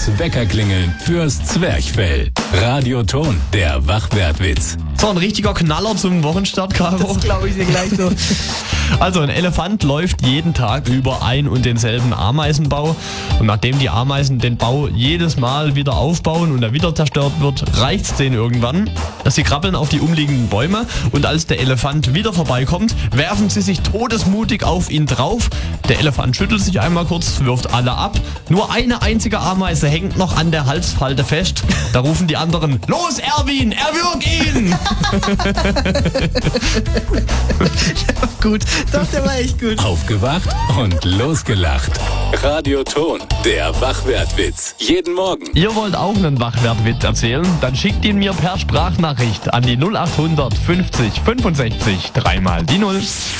Das Weckerklingeln fürs Zwerchfell. Radioton, der Wachwertwitz. So, ein richtiger Knaller zum Wochenstart, Caro. Das glaube ich dir gleich so. Also, ein Elefant läuft jeden Tag über ein und denselben Ameisenbau. Und nachdem die Ameisen den Bau jedes Mal wieder aufbauen und er wieder zerstört wird, reicht's denen irgendwann. Sie krabbeln auf die umliegenden Bäume und als der Elefant wieder vorbeikommt, werfen sie sich todesmutig auf ihn drauf. Der Elefant schüttelt sich einmal kurz, wirft alle ab. Nur eine einzige Ameise hängt noch an der Halsfalte fest. Da rufen die anderen: Los, Erwin, erwürg ihn! Gut, doch, der war echt gut. Aufgewacht und losgelacht. Radioton, der Wachwertwitz. Jeden Morgen. Ihr wollt auch einen Wachwertwitz erzählen? Dann schickt ihn mir per Sprachnachricht an die 0800 50 65 3 mal die 0.